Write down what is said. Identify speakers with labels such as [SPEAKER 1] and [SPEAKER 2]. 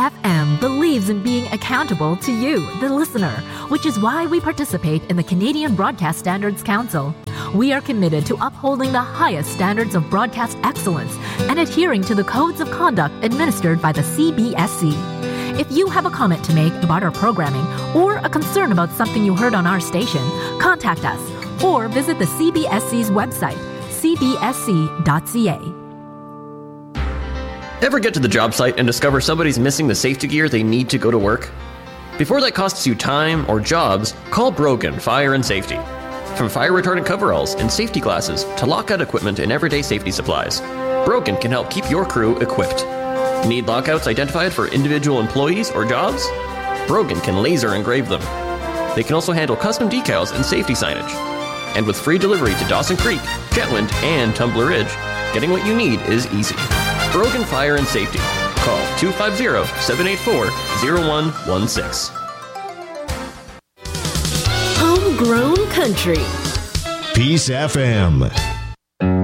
[SPEAKER 1] FM believes in being accountable to you, the listener, which is why we participate in the Canadian Broadcast Standards Council. We are committed to upholding the highest standards of broadcast excellence and adhering to the codes of conduct administered by the CBSC. If you have a comment to make about our programming or a concern about something you heard on our station, contact us or visit the CBSC's website, cbsc.ca.
[SPEAKER 2] Ever get to the job site and discover somebody's missing the safety gear they need to go to work? Before that costs you time or jobs, call Brogan Fire and Safety. From fire retardant coveralls and safety glasses to lockout equipment and everyday safety supplies, Brogan can help keep your crew equipped. Need lockouts identified for individual employees or jobs? Brogan can laser engrave them. They can also handle custom decals and safety signage. And with free delivery to Dawson Creek, Chetwynd, and Tumbler Ridge, getting what you need is easy. Brogan Fire and Safety. Call 250-784-0116.
[SPEAKER 3] Homegrown Country.
[SPEAKER 4] Peace FM.